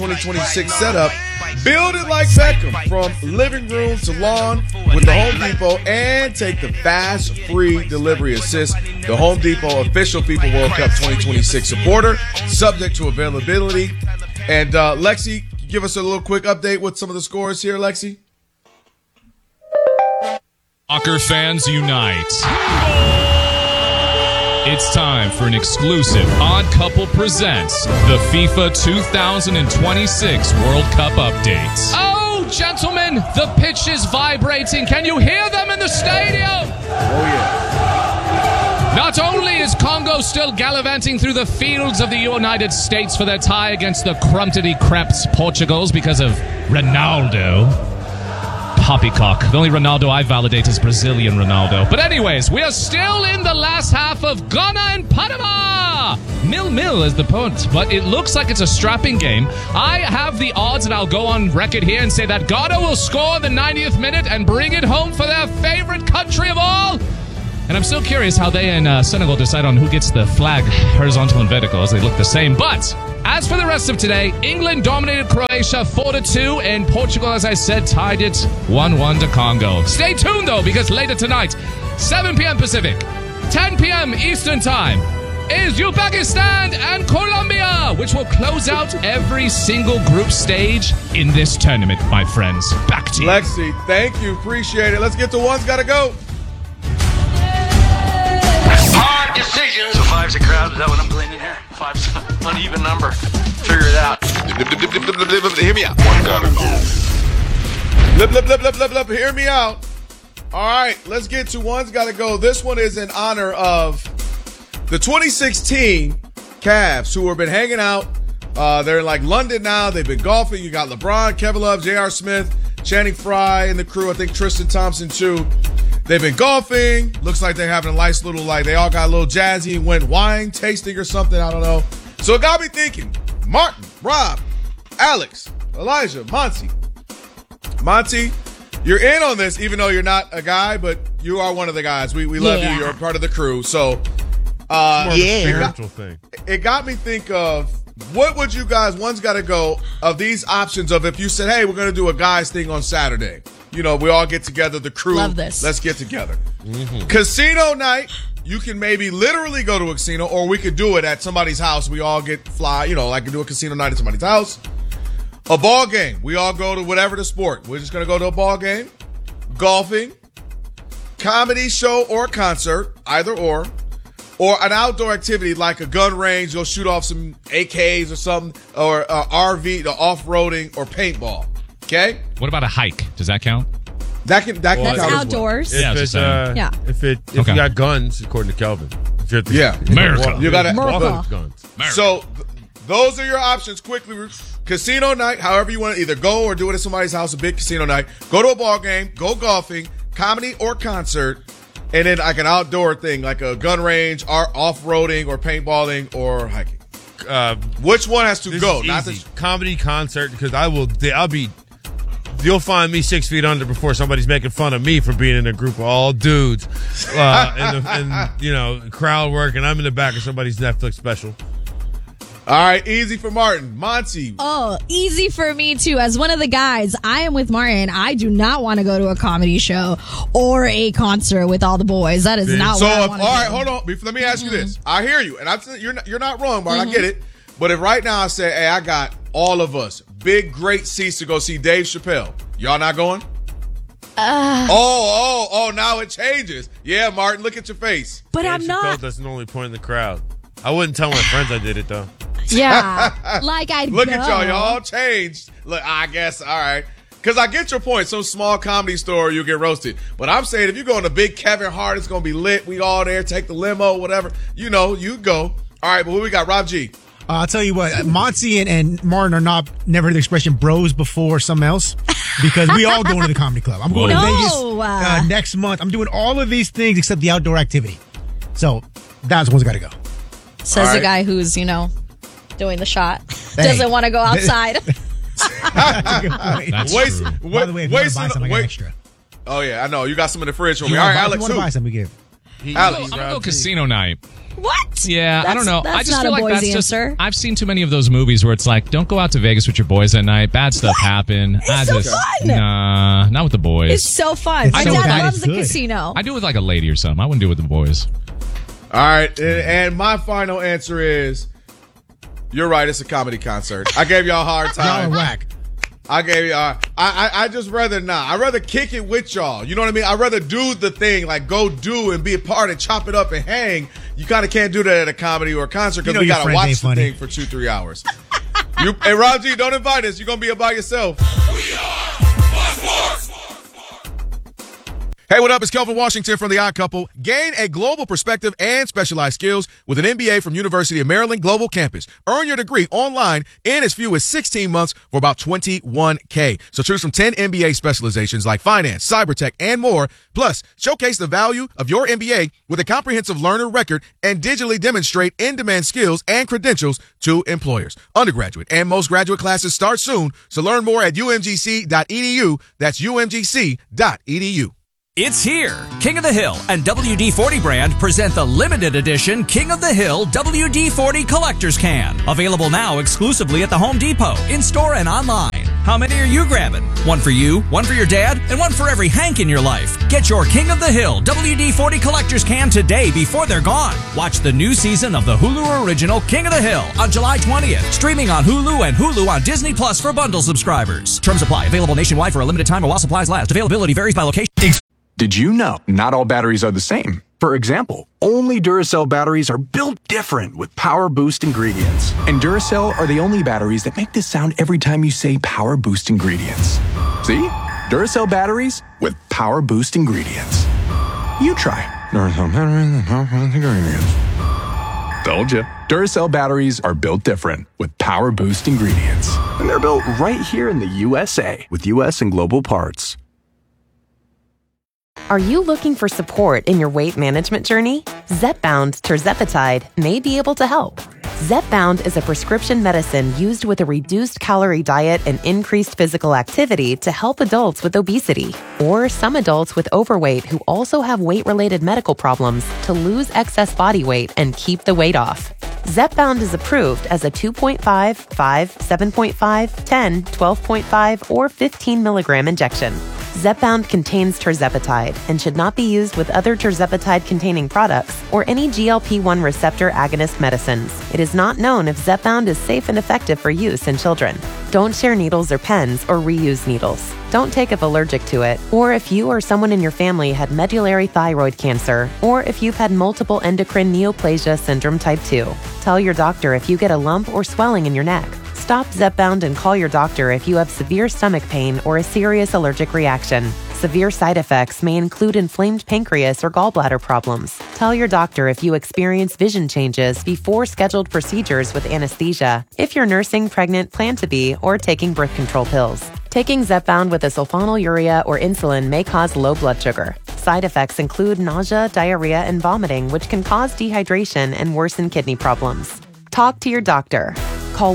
2026 setup. Build it like Beckham, from living room to lawn with the Home Depot, and take the fast, free delivery assist. The Home Depot official FIFA World Cup 2026 supporter, subject to availability. And Lexi, give us a little quick update with some of the scores here, Lexi. Soccer fans unite. It's time for an exclusive Odd Couple presents the FIFA 2026 World Cup updates. Oh, gentlemen, the pitch is vibrating. Can you hear them in the stadium? Oh, yeah. Not only is Congo still gallivanting through the fields of the United States for their tie against the crumpety-creps Portugals because of Ronaldo. Poppycock. The only Ronaldo I validate is Brazilian Ronaldo. But anyways, we are still in the last half of Ghana and Panama. 0-0 is the point, but it looks like it's a strapping game. I have the odds, and I'll go on record here and say that Ghana will score the 90th minute and bring it home for their favorite country of all. And I'm still curious how they and Senegal decide on who gets the flag horizontal and vertical, as they look the same. But as for the rest of today, England dominated Croatia 4-2, and Portugal, as I said, tied it 1-1 to Congo. Stay tuned, though, because later tonight, 7 p.m. Pacific, 10 p.m. Eastern Time, is Uzbekistan and Colombia, which will close out every single group stage in this tournament, my friends. Back to you. Lexi, thank you. Appreciate it. Let's get to One's Gotta Go. Hard decisions. So five's a crowd. Is that what I'm gleaning here? Five's an uneven number. Figure it out. Hear me out. One gotta go. Hear me out. All right, let's get to One's Gotta Go. This one is in honor of the 2016 Cavs, who have been hanging out. They're in like London now. They've been golfing. You got LeBron, Kevin Love, J.R. Smith, Channing Frye, and the crew. I think Tristan Thompson too. They've been golfing. Looks like they're having a nice little, like, they all got a little jazzy and went wine tasting or something. I don't know. So it got me thinking. Martin, Rob, Alex, Elijah, Monty, you're in on this, even though you're not a guy, but you are one of the guys. We love you. You're a part of the crew. So, it got me think of, what would you guys, One's Gotta Go, of these options of if you said, hey, we're going to do a guys thing on Saturday. You know, we all get together, the crew. Love this. Let's get together. Mm-hmm. Casino night, you can maybe literally go to a casino, or we could do it at somebody's house. We all like do a casino night at somebody's house. A ball game. We all go to whatever the sport. We're just going to go to a ball game. Golfing. Comedy show or concert, either or an outdoor activity like a gun range. You'll shoot off some AKs or something, or RV, the off-roading, or paintball. Okay. What about a hike? Does that count? That can That's count outdoors. As well. If you got guns, according to Kelvin. America. You got to guns. So those are your options. Quickly, casino night. However you want to either go or do it at somebody's house. A big casino night. Go to a ball game. Go golfing. Comedy or concert. And then like an outdoor thing, like a gun range, or off-roading, or paintballing, or hiking. Which one has to go? Not the comedy concert, because you'll find me 6 feet under before somebody's making fun of me for being in a group of all dudes, and crowd work, and I'm in the back of somebody's Netflix special. All right, easy for Martin. Monty. Oh, easy for me too. As one of the guys, I am with Martin. I do not want to go to a comedy show or a concert with all the boys. That is not what I want to do. All right, hold on. Let me ask you this. I hear you, and you're not wrong, Martin. I get it. But if right now I say, hey, I got all of us big, great seats to go see Dave Chappelle, y'all not going? Now it changes. Yeah, Martin, look at your face. But Dave I'm not. Chappelle doesn't only point in the crowd. I wouldn't tell my friends I did it, though. Yeah, like I'd Look at y'all changed. Look, I guess, all right. Because I get your point. Some small comedy store, you'll get roasted. But I'm saying if you go in a big Kevin Hart, it's going to be lit. We all there, take the limo, whatever. You go. All right, but what we got? Rob G. I'll tell you what, Monty and Martin are never heard the expression bros before something else, because we all going to the comedy club. I'm going to Vegas next month. I'm doing all of these things except the outdoor activity. So that's one's got to go. Says the guy who's, doing the shot. Doesn't want to go outside. That's true. By the way, if you want to buy some, I got extra. Oh, yeah, I know. You got some in the fridge for me. All right, Alex, if you want to buy some, we give. Alex. I'm gonna go casino night. What? Yeah, I don't know. That's I just not feel a like boy's that's answer. just. I've seen too many of those movies where it's like, don't go out to Vegas with your boys at night. Bad stuff happen. It's so fun. Nah, not with the boys. It's so fun. My so dad fun. loves It's the good. casino. I do it with like a lady or something. I wouldn't do it with the boys. All right, and my final answer is, you're right. It's a comedy concert. I gave y'all a hard Y'all are time. whack. I gave you. I just rather not. I'd rather kick it with y'all. You know what I mean? I'd rather do the thing, like go do and be a part and chop it up and hang. You kind of can't do that at a comedy or a concert because You know we your gotta friends watch ain't the funny. thing for 2-3 hours. Hey, Rob G, don't invite us. You're gonna be up by yourself. Hey, what up? It's Kelvin Washington from The Odd Couple. Gain a global perspective and specialized skills with an MBA from University of Maryland Global Campus. Earn your degree online in as few as 16 months for about $21K. So choose from 10 MBA specializations like finance, cyber tech, and more. Plus, showcase the value of your MBA with a comprehensive learner record and digitally demonstrate in-demand skills and credentials to employers. Undergraduate and most graduate classes start soon. So learn more at umgc.edu. That's umgc.edu. It's here. King of the Hill and WD-40 brand present the limited edition King of the Hill WD-40 Collector's Can. Available now exclusively at the Home Depot, in-store and online. How many are you grabbing? One for you, one for your dad, and one for every Hank in your life. Get your King of the Hill WD-40 Collector's Can today before they're gone. Watch the new season of the Hulu original King of the Hill on July 20th. Streaming on Hulu and Hulu on Disney Plus for bundle subscribers. Terms apply. Available nationwide for a limited time or while supplies last. Availability varies by location. Did you know not all batteries are the same? For example, only Duracell batteries are built different with Power Boost ingredients. And Duracell are the only batteries that make this sound every time you say Power Boost ingredients. See? Duracell batteries with Power Boost ingredients. You try. Duracell batteries with Power Boost ingredients. Told you. Duracell batteries are built different with Power Boost ingredients. And they're built right here in the USA with US and global parts. Are you looking for support in your weight management journey? Zepbound tirzepatide may be able to help. Zepbound is a prescription medicine used with a reduced calorie diet and increased physical activity to help adults with obesity or some adults with overweight who also have weight-related medical problems to lose excess body weight and keep the weight off. Zepbound is approved as a 2.5, 5, 7.5, 10, 12.5, or 15 milligram injection. Zepbound contains tirzepatide and should not be used with other tirzepatide-containing products or any GLP-1 receptor agonist medicines. It is not known if Zepbound is safe and effective for use in children. Don't share needles or pens or reuse needles. Don't take if allergic to it, or if you or someone in your family had medullary thyroid cancer, or if you've had multiple endocrine neoplasia syndrome type 2. Tell your doctor if you get a lump or swelling in your neck. Stop Zepbound and call your doctor if you have severe stomach pain or a serious allergic reaction. Severe side effects may include inflamed pancreas or gallbladder problems. Tell your doctor if you experience vision changes before scheduled procedures with anesthesia, if you're nursing, pregnant, plan to be, or taking birth control pills. Taking Zepbound with a sulfonylurea or insulin may cause low blood sugar. Side effects include nausea, diarrhea, and vomiting, which can cause dehydration and worsen kidney problems. Talk to your doctor. Call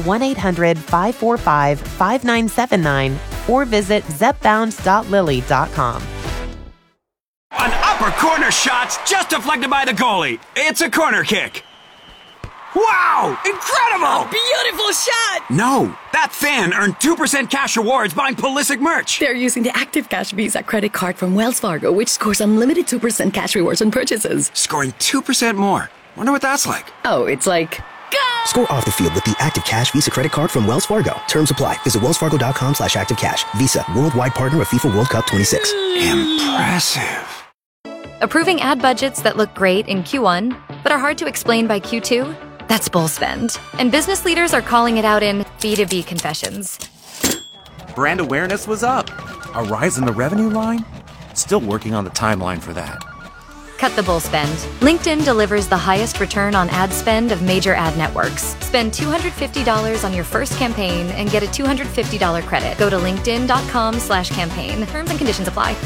1-800-545-5979 or visit zepbound.lily.com. An upper corner shot's just deflected by the goalie. It's a corner kick. Wow! Incredible! Beautiful shot! No, that fan earned 2% cash rewards buying Pulisic merch. They're using the Active Cash Visa credit card from Wells Fargo, which scores unlimited 2% cash rewards on purchases. Scoring 2% more. Wonder what that's like. Oh, it's like... Score off the field with the Active Cash Visa credit card from Wells Fargo. Terms apply. Visit wellsfargo.com/activecash. Visa, worldwide partner of FIFA World Cup 26. Impressive. Approving ad budgets that look great in Q1, but are hard to explain by Q2? That's bull spend. And business leaders are calling it out in B2B confessions. Brand awareness was up. A rise in the revenue line? Still working on the timeline for that. Cut the bull spend. LinkedIn delivers the highest return on ad spend of major ad networks. Spend $250 on your first campaign and get a $250 credit. Go to linkedin.com/campaign. Terms and conditions apply.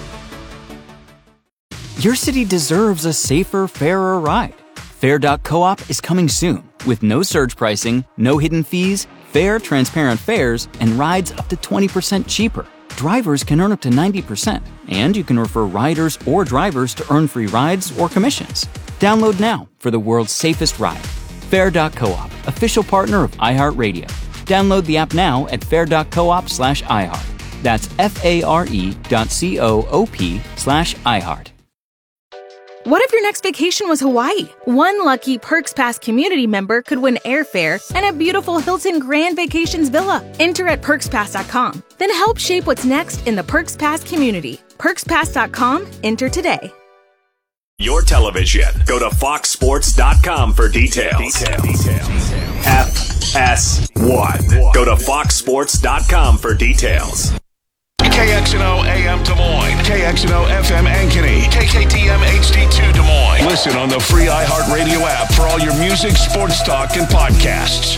Your city deserves a safer, fairer ride. Fair.coop is coming soon with no surge pricing, no hidden fees, fair, transparent fares, and rides up to 20% cheaper. drivers can earn up to 90%, and you can refer riders or drivers to earn free rides or commissions. Download now for the world's safest ride. Fair.coop, official partner of iHeartRadio. Download the app now at fair.coop/iHeart. That's FARE.coop/iHeart. What if your next vacation was Hawaii? One lucky Perks Pass community member could win airfare and a beautiful Hilton Grand Vacations villa. Enter at PerksPass.com. Then help shape what's next in the Perks Pass community. PerksPass.com. Enter today. Your television. Go to FoxSports.com for details. FS1. Go to FoxSports.com for details. KXNO AM Des Moines, KXNO FM Ankeny, KKTM HD2 Des Moines. Listen on the free iHeartRadio app for all your music, sports talk, and podcasts.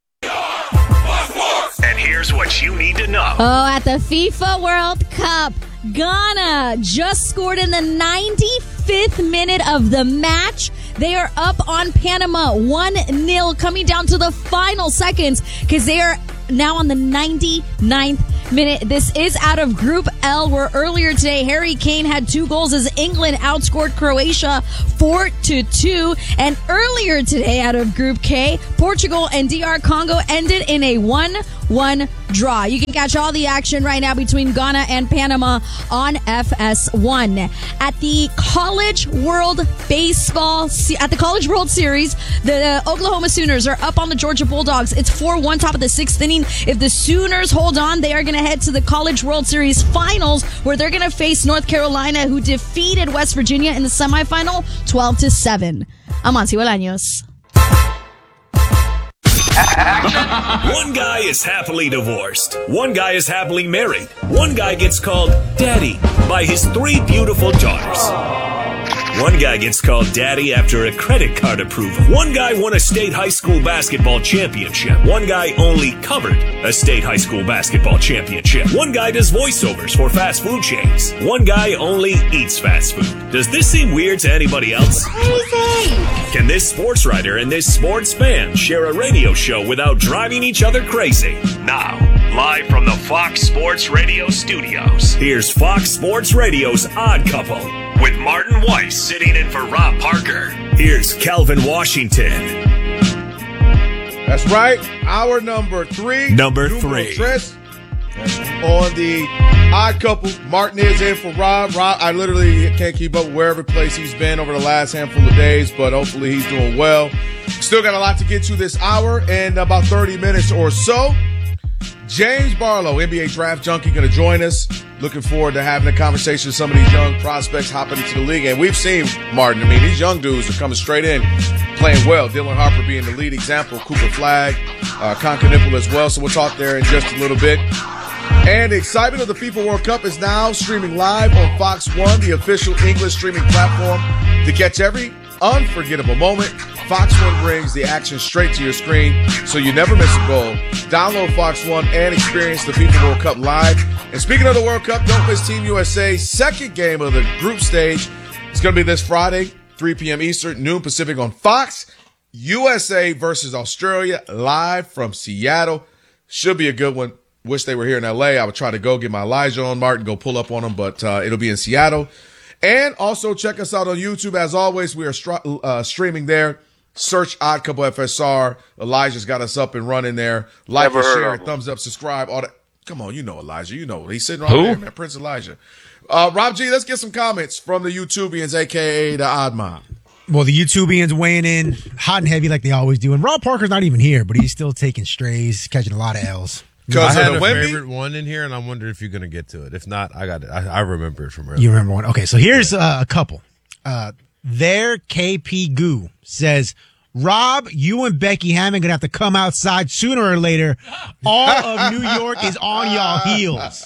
And here's what you need to know. Oh, at the FIFA World Cup, Ghana just scored in the 95th minute of the match. They are up on Panama 1-0, coming down to the final seconds because they are now on the 99th minute. This is out of Group L, where earlier today Harry Kane had 2 goals as England outscored Croatia 4-2. And earlier today out of Group K, Portugal and DR Congo ended in a 1-1 draw. You can catch all the action right now between Ghana and Panama on FS1. At the College World Series, the Oklahoma Sooners are up on the Georgia Bulldogs. It's 4-1 top of the 6th inning. If the Sooners hold on, they are going to head to the College World Series finals, where they're going to face North Carolina, who defeated West Virginia in the semifinal 12-7. I'm Monty Bolaños. One guy is happily divorced. One guy is happily married. One guy gets called daddy by his 3 beautiful daughters. One guy gets called daddy after a credit card approval. One guy won a state high school basketball championship. One guy only covered a state high school basketball championship. One guy does voiceovers for fast food chains. One guy only eats fast food. Does this seem weird to anybody else? Crazy! Can this sports writer and this sports fan share a radio show without driving each other crazy? Now, live from the Fox Sports Radio studios, here's Fox Sports Radio's Odd Couple with Martin Weiss sitting in for Rob Parker. Here's Calvin Washington. That's right. Hour number 3. Number 3. On the Odd Couple, Martin is in for Rob. Rob, I literally can't keep up with wherever place he's been over the last handful of days, but hopefully he's doing well. Still got a lot to get to this hour in about 30 minutes or so. James Barlow, NBA draft junkie, going to join us. Looking forward to having a conversation with some of these young prospects hopping into the league. And we've seen, Martin, I mean, these young dudes are coming straight in, playing well. Dylan Harper being the lead example, Cooper Flagg, Conker Nipple as well. So we'll talk there in just a little bit. And the excitement of the FIFA World Cup is now streaming live on Fox One, the official English streaming platform. To catch every unforgettable moment, Fox One brings the action straight to your screen so you never miss a goal. Download Fox One and experience the FIFA World Cup live. And speaking of the World Cup, don't miss Team USA's second game of the group stage. It's going to be this Friday, 3 p.m. Eastern, noon Pacific on Fox. USA versus Australia live from Seattle. Should be a good one. Wish they were here in L.A. I would try to go get my Elijah on, Martin, go pull up on them, but it'll be in Seattle. And also check us out on YouTube. As always, we are streaming there. Search Odd Couple FSR. Elijah's got us up and running there. Like and share, thumbs up, subscribe. All that. Come on, you know Elijah. You know he's sitting right there, man. Prince Elijah. Rob G, let's get some comments from the YouTubians, a.k.a. the Odd Mom. Well, the YouTubians weighing in hot and heavy like they always do. And Rob Parker's not even here, but he's still taking strays, catching a lot of L's. I had a favorite one in here, and I'm wondering if you're going to get to it. If not, I got it. I remember it from earlier. You remember one? Okay, so here's a couple. Their KP Goo says, Rob, you and Becky Hammond going to have to come outside sooner or later. All of New York is on y'all heels.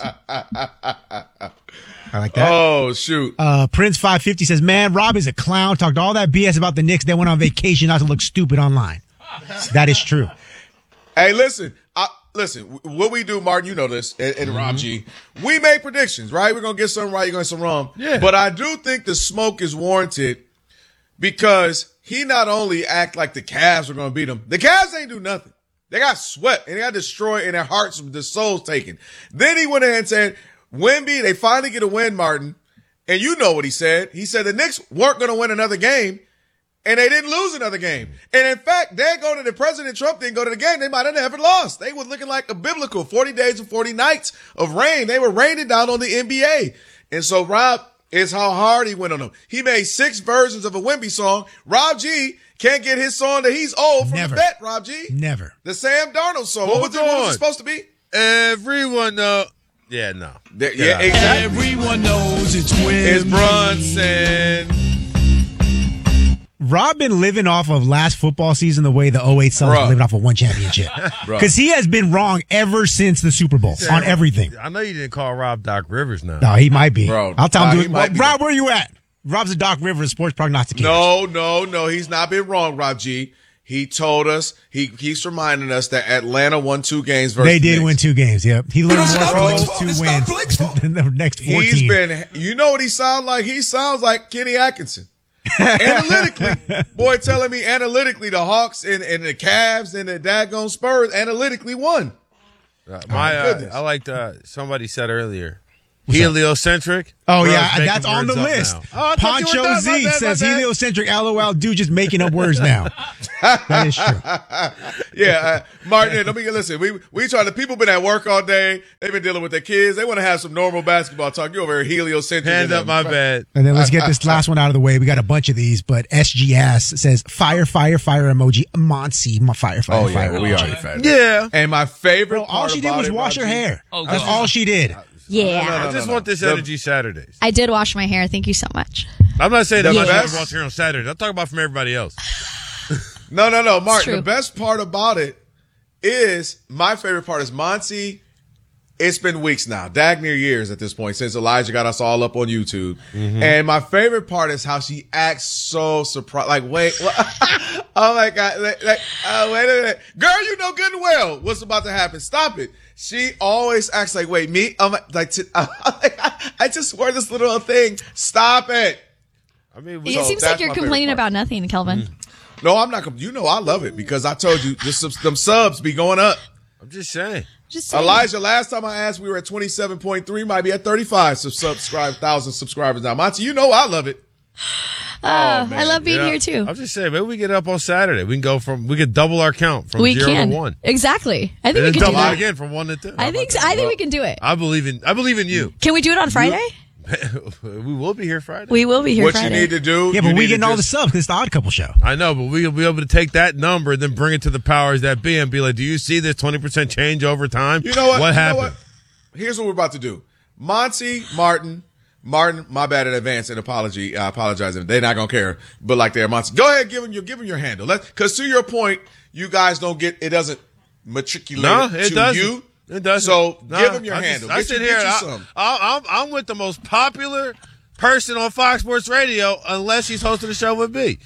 I like that. Oh, shoot. Prince 550 says, man, Rob is a clown. Talked all that BS about the Knicks. They went on vacation not to look stupid online. That is true. Hey, listen, what we do, Martin, you know this, and Rob G, we make predictions, right? We're going to get some right, you're going to get some wrong. Yeah. But I do think the smoke is warranted because he not only act like the Cavs were going to beat him, the Cavs ain't do nothing. They got swept, and they got destroyed, and their hearts, their souls taken. Then he went ahead and said, Wemby, they finally get a win, Martin. And you know what he said. He said the Knicks weren't going to win another game, and they didn't lose another game. And in fact, they go to the President Trump didn't go to the game. They might have never lost. They were looking like a biblical 40 days and 40 nights of rain. They were raining down on the NBA. And so Rob is how hard he went on them. He made 6 versions of a Wemby song. Rob G can't get his song that he's old from the vet, Rob G. Never. The Sam Darnold song. What was it supposed to be? Everyone knows. Yeah, no. Yeah, exactly. Everyone knows it's Wemby. It's Brunson. Rob been living off of last football season the way the 08 Suns were living off of one championship. Because he has been wrong ever since the Super Bowl on everything. I know you didn't call Rob Doc Rivers now. No, he might be. Bro, I'll tell him. he Rob, where you at? Rob's a Doc Rivers sports prognosticator. No. He's not been wrong, Rob G. He told us, he keeps reminding us that Atlanta won 2 games versus They did the win 2 games, yep. He learned more from those 2 wins than the next 14. He's been, you know what he sounds like? He sounds like Kenny Atkinson. Analytically, boy telling me analytically the Hawks and the Cavs and the daggone Spurs analytically won. I liked somebody said earlier. Heliocentric. Oh, Bro's yeah, making that's on the words up list. now. Poncho Z says heliocentric, LOL, dude just making up words now. That is true. Yeah, Martin, let me listen. We try to, people been at work all day. They've been dealing with their kids. They want to have some normal basketball talk. You over here heliocentric. Hand up my bed. And then let's get this last one out of the way. We got a bunch of these, but SG Ass says fire emoji. Monty, my fire. Oh, yeah, well, we already found Yeah. And my favorite all part she did was wash her hair. Oh, That's all she did. Yeah. I just want this energy Saturdays. I did wash my hair. Thank you so much. I'm not saying that The my best- wash here on Saturday. I'm talking about from everybody else. No, Martin. true. The best part about it is, my favorite part is Monty. It's been weeks now, daggone years at this point, since Elijah got us all up on YouTube. Mm-hmm. And my favorite part is how she acts so surprised. Like, wait, what? Oh my God. Wait a minute. Girl, you know good and well what's about to happen. Stop it. She always acts like, wait, me? I just wore this little thing. Stop it. I mean, It seems like you're complaining about nothing, Kelvin. No, I'm not. You know I love it because I told you them subs be going up. I'm just saying. Elijah, last time I asked, we were at 27.3, might be at 35,000 subscribers now. Monty, you know I love it. I love being here too. I'm just saying, maybe we get up on Saturday. We could double our count from 0 to 1. Exactly. I think And we then can do double it that. again from 1 to 2. I think we can do it. I believe in you. Can we do it on Friday? We will be here Friday. We will be here What Friday. you need to do. Yeah, but we getting all the subs because it's the Odd Couple show. I know, but we'll be able to take that number and then bring it to the powers that be and be like, do you see this 20% change over time? You know what? What happened? Here's what we're about to do. Monty, Martin, my bad in advance and apology. I apologize. They're not going to care. But like they're Monty. Go ahead, give them your handle. Because to your point, you guys don't get, it doesn't matriculate it to doesn't. you. It doesn't. So No, give them your I handle. I sit here. I'm with the most popular person on Fox Sports Radio, unless she's hosting the show with me.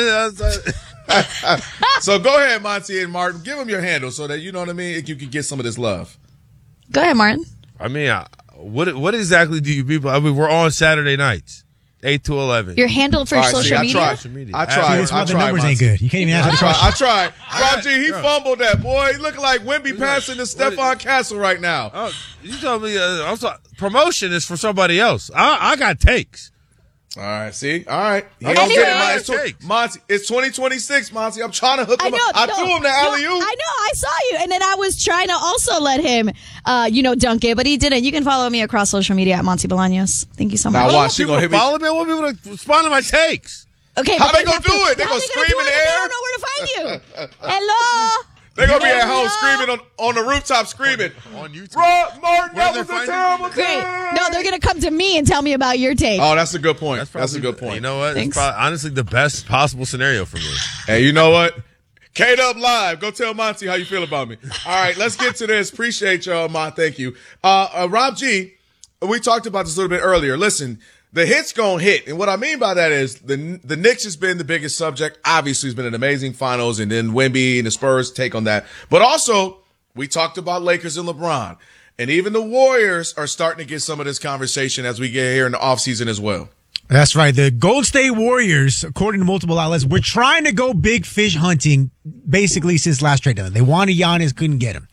So go ahead, Monty and Martin. Give them your handle so that, you know what I mean, you can get some of this love. Go ahead, Martin. I mean, what exactly do you people? I mean, we're on Saturday nights, 8 to 11. Your handle for social media? I tried. That's why the numbers ain't good. You can't even answer the question. I tried. Rob G, he fumbled that, boy. He looking like Wemby passing to Stephon Castle right now. Oh, you told me promotion is for somebody else. I got takes. All right, see? All right. He I don't don't get it, get Monty. it. Monty, it's 2026, Monty. I'm trying to hook him I know. up. I threw him the alley-oop. I know. I saw you. And then I was trying to also let him, dunk it, but he didn't. You can follow me across social media at Monty Bolaños. Thank you so much. Now watch. She gonna hit me. Follow me. I want people to respond to my takes. Okay. How but they gonna do it? They how gonna scream in the They air? don't know where to find you. Hello. They're going to be at home screaming on the rooftop, screaming. On YouTube. Rob Martin, Where that they was a find terrible Great. time. No, they're going to come to me and tell me about your take. Oh, that's a good point. That's a good You point. know what? Thanks. It's probably, honestly, the best possible scenario for me. Hey, you know what? K-Dub Live. Go tell Monty how you feel about me. All right, let's get to this. Appreciate y'all, Ma. Thank you. Rob G, we talked about this a little bit earlier. Listen, the hit's gonna hit. And what I mean by that is the Knicks has been the biggest subject. Obviously, it's been an amazing finals, and then Wemby and the Spurs take on that. But also, we talked about Lakers and LeBron. And even the Warriors are starting to get some of this conversation as we get here in the offseason as well. That's right. The Golden State Warriors, according to multiple outlets, were trying to go big fish hunting basically since last trade deadline. They wanted Giannis, couldn't get him.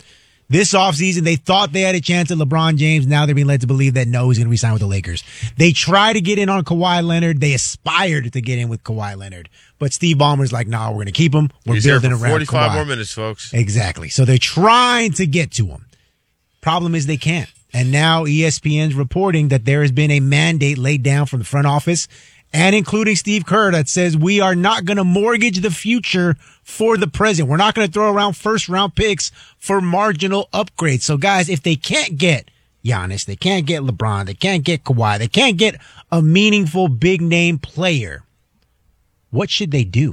This offseason, they thought they had a chance at LeBron James. Now they're being led to believe that no, he's going to resign with the Lakers. They try to get in on Kawhi Leonard. They aspired to get in with Kawhi Leonard. But Steve Ballmer's like, nah, we're going to keep him. We're building around 45 Kawhi. more minutes, folks. Exactly. So they're trying to get to him. Problem is they can't. And now ESPN's reporting that there has been a mandate laid down from the front office and including Steve Kerr that says we are not going to mortgage the future for the present. We're not going to throw around first-round picks for marginal upgrades. So, guys, if they can't get Giannis, they can't get LeBron, they can't get Kawhi, they can't get a meaningful big-name player, what should they do?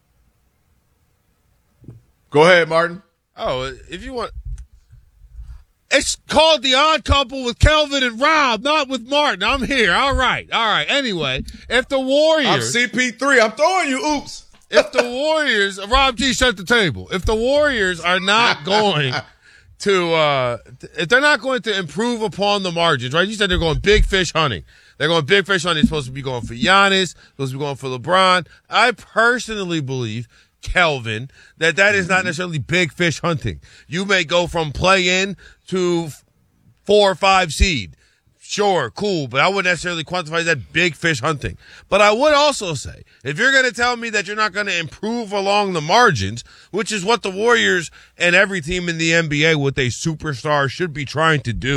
Go ahead, Martin. Oh, if you want... It's called The Odd Couple with Kelvin and Rob, not with Martin. I'm here. All right. Anyway, if the Warriors... I'm CP3. I'm throwing you oops. If the Warriors... Rob G, set the table. If the Warriors are not going to... if they're not going to improve upon the margins, right? You said they're going big fish hunting. They're going big fish hunting. They're supposed to be going for Giannis. Supposed to be going for LeBron. I personally believe... Kelvin, that is not necessarily big fish hunting. You may go from play-in to 4 or 5 seed. Sure, cool, but I wouldn't necessarily quantify that big fish hunting. But I would also say, if you're going to tell me that you're not going to improve along the margins, which is what the Warriors and every team in the NBA with a superstar should be trying to do,